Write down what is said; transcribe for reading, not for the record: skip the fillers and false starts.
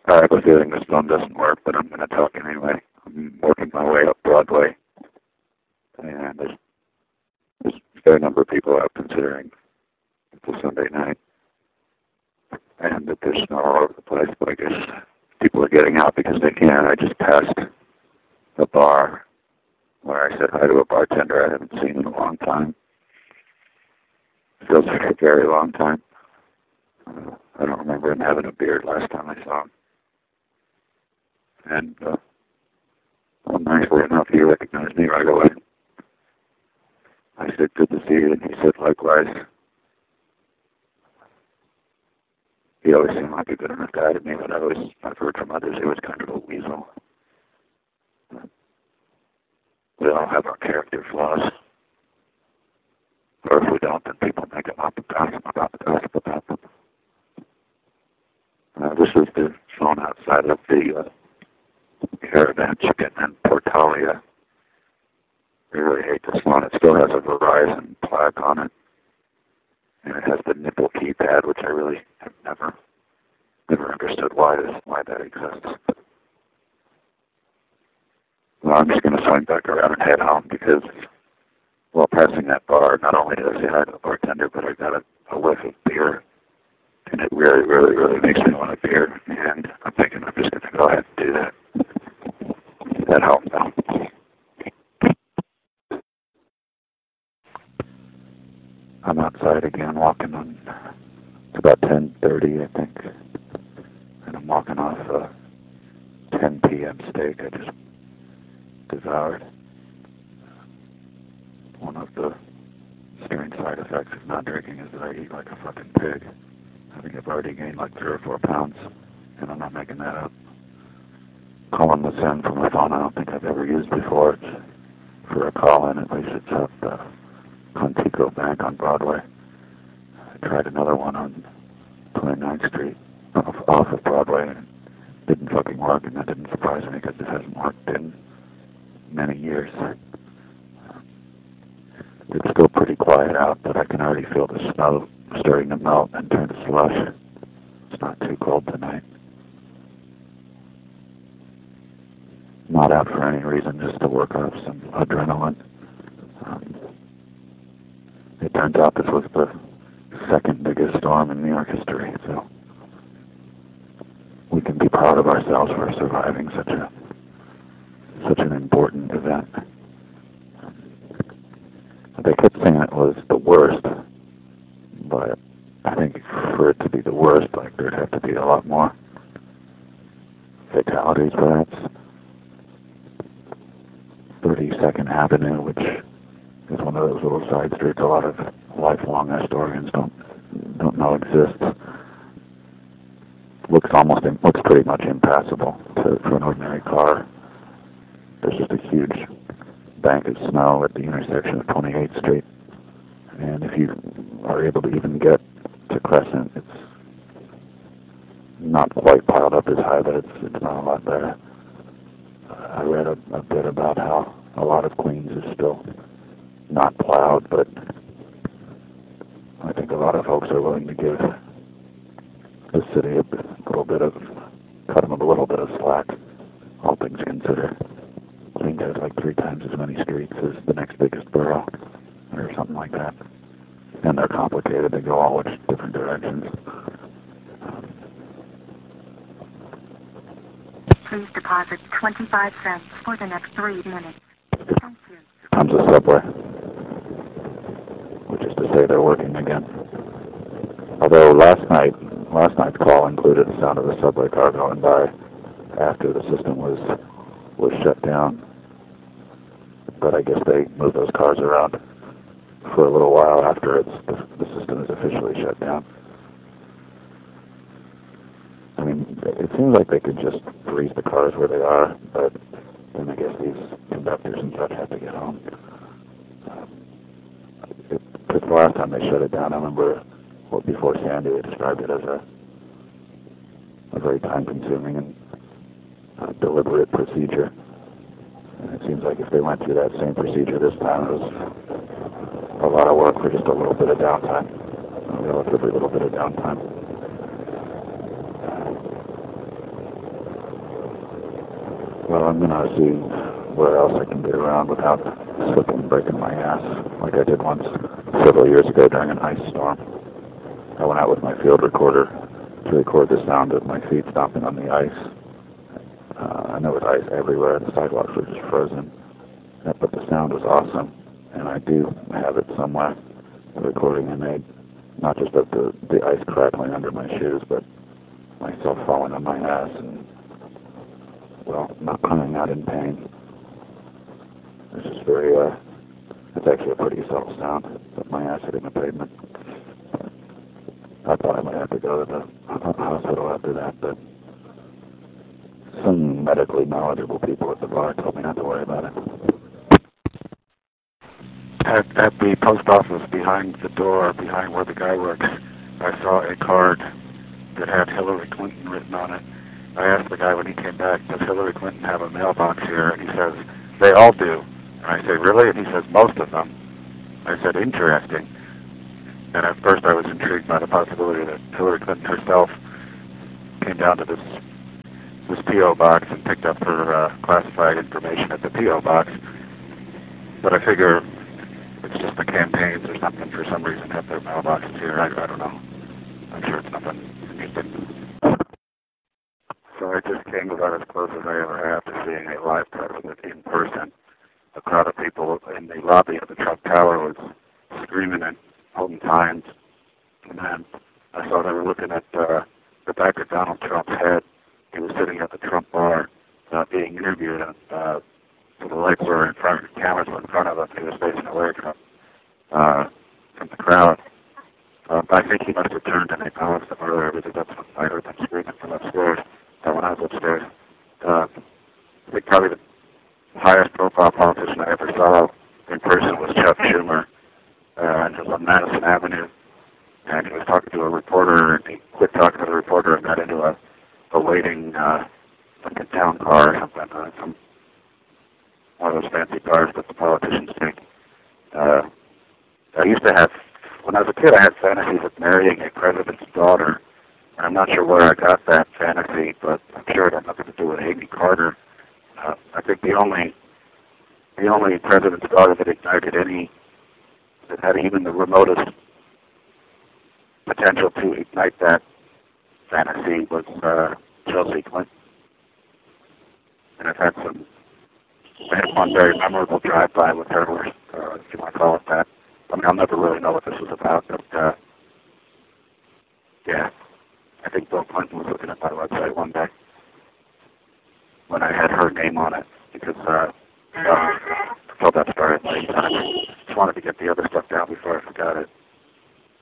I have a feeling this phone doesn't work, but I'm going to talk anyway. I'm working my way up Broadway, and there's a fair number of people out considering it's a Sunday night, and that there's snow all over the place, but I guess people are getting out because they can. I just passed a bar where I said hi to a bartender I haven't seen in a long time. Feels like a very long time. I don't remember him having a beard last time I saw him. And well, nicely enough, he recognized me right away. I said, good to see you, and he said likewise. He always seemed like a good enough guy to me, but I've heard from others he was kind of a weasel. We all have our character flaws. Or if we don't, then people make them up and gossip about them. This is the phone outside of the Caravan Chicken in Portalia. I really hate this one. It still has a Verizon plaque on it. And it has the nipple keypad, which I really have never understood why that exists. Well, I'm just going to swing back around and head home because while passing that bar, not only did I say hi to the bartender, but I got a whiff of beer. And it really, really, really makes me want a beer. And I'm thinking I'm just going to go ahead and do that. That helped now. I'm outside again, walking on, it's about 10:30, I think. And I'm walking off a 10 p.m. steak I just devoured. One of the strange side effects of not drinking is that I eat like a fucking pig. I think I've already gained like 3 or 4 pounds, and I'm not making that up. Calling this in from a phone I don't think I've ever used before. It's for a call-in, at least it's at the Contico Bank on Broadway. I tried another one on 29th Street off of Broadway, and it didn't fucking work, and that didn't surprise me because it hasn't worked in many years. It's still pretty quiet out, but I can already feel the snow starting to melt and turn to slush. It's not too cold tonight. Not out for any reason, just to work off some adrenaline. It turns out this was the second biggest storm in New York history, so we can be proud of ourselves for surviving such an important event. They kept saying it was the worst, but I think for it to be the worst, like there'd have to be a lot more fatalities, perhaps. 32nd Avenue, which is one of those little side streets a lot of lifelong historians don't know exists. Looks pretty much impassable for an ordinary car. There's just a huge bank of snow at the intersection of 28th Street, and if you are able to even get to Crescent, it's not quite piled up as high, but it's not a lot better. I read a bit about how a lot of Queens is still not plowed, but I think a lot of folks are willing to give the city cut them a little bit of slack, all things considered. Queens has like 3 times as many streets as the next biggest borough, or something like that. And they're complicated, they go all which different directions. Please deposit 25 cents for the next 3 minutes. Thank you. Comes the subway, which is to say they're working again. Although last night's call included the sound of the subway car going by after the system was shut down. But I guess they moved those cars around for a little while after the system is officially shut down. I mean, it seems like they could just freeze the cars where they are, but then I guess these conductors and such have to get home. Because the last time they shut it down, I remember before Sandy, they described it as a very time-consuming and deliberate procedure. And it seems like if they went through that same procedure this time, it was a lot of work for just a little bit of downtime, a relatively little bit of downtime. I'm going to see where else I can get around without slipping and breaking my ass, like I did once several years ago during an ice storm. I went out with my field recorder to record the sound of my feet stomping on the ice. And there was ice everywhere. The sidewalks were just frozen. But the sound was awesome. And I do have it somewhere, the recording I made. Not just of the ice crackling under my shoes, but myself falling on my ass and, well, not coming out in pain. It's just very, it's actually a pretty subtle sound of my ass hitting the pavement. I thought I might have to go to the hospital after that, but some medically knowledgeable people at the bar told me not to worry about it. At the post office behind the door, behind where the guy works, I saw a card that had Hillary Clinton written on it. I asked the guy when he came back, does Hillary Clinton have a mailbox here? And he says, they all do. And I say, really? And he says, most of them. I said, interesting. And at first I was intrigued by the possibility that Hillary Clinton herself came down to this P.O. box and picked up her classified information at the P.O. box. But I figure it's just the campaigns or something for some reason have their mailboxes here. I don't know. I'm sure it's nothing interesting. So I just came about as close as I ever have to seeing a live president in person. A crowd of people in the lobby of the Trump Tower was screaming and holding signs. And then I saw they were looking at the back of Donald Trump's head. He was sitting at the Trump bar being interviewed, and so the lights were in front, the cameras were in front of him. He was facing away from the crowd. I think he must have turned and acknowledged them earlier because that's when I heard them screaming from upstairs. When I was upstairs, I think probably the highest profile politician I ever saw in person was Chuck Schumer, and he was on Madison Avenue, and he was talking to a reporter, and he quit talking to the reporter and got into a waiting like a town car or something, some one of those fancy cars that the politicians take. I used to have, when I was a kid, I had fantasies of marrying a president's daughter. And I'm not sure where I got that fantasy, but I'm sure it had nothing to do with Amy Carter. I think the only president's daughter that ignited that had even the remotest potential to ignite that fantasy was Chelsea Clinton. And I had one very memorable drive-by with her, or if you want to call it that. I mean, I'll never really know what this was about, but yeah. I think Bill Clinton was looking at my website one day when I had her name on it because I told that story at the same time. Just wanted to get the other stuff down before I forgot it.